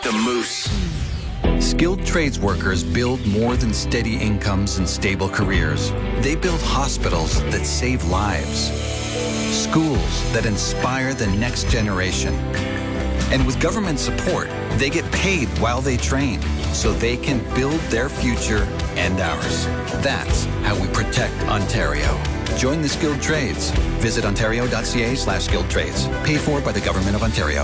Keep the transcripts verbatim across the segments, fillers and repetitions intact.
The Moose. Skilled trades workers build more than steady incomes and stable careers. They build hospitals that save lives, schools that inspire the next generation. And with government support, they get paid while they train so they can build their future and ours. That's how we protect Ontario. Join the skilled trades. Visit ontario.ca slash skilled trades. Paid for by the Government of Ontario.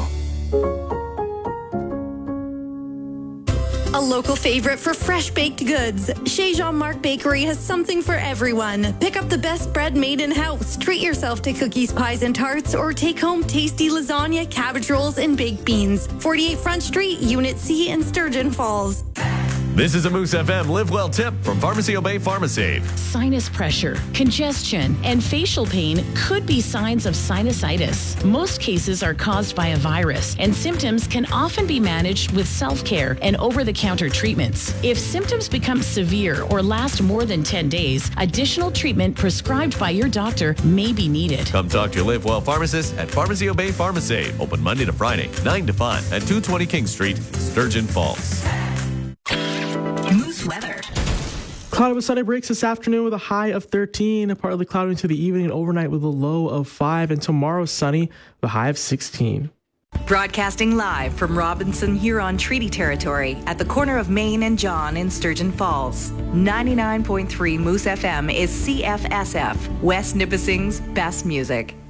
A local favorite for fresh baked goods. Chez Jean-Marc Bakery has something for everyone. Pick up the best bread made in-house. Treat yourself to cookies, pies, and tarts, or take home tasty lasagna, cabbage rolls, and baked beans. forty-eight Front Street, Unit C in Sturgeon Falls. This is a Moose F M Live Well tip from Pharmacy Obey PharmaSave. Sinus pressure, congestion, and facial pain could be signs of sinusitis. Most cases are caused by a virus, and symptoms can often be managed with self-care and over-the-counter treatments. If symptoms become severe or last more than ten days, additional treatment prescribed by your doctor may be needed. Come talk to your Live Well pharmacist at Pharmacy Obey PharmaSave. Open Monday to Friday, nine to five at two twenty King Street, Sturgeon Falls. Moose weather. Cloudy with sunny breaks this afternoon with a high of thirteen, partly cloudy into the evening and overnight with a low of five, and tomorrow sunny with a high of sixteen. Broadcasting live from Robinson Huron Treaty Territory at the corner of Main and John in Sturgeon Falls. ninety-nine point three Moose F M is C F S F, West Nipissing's best music.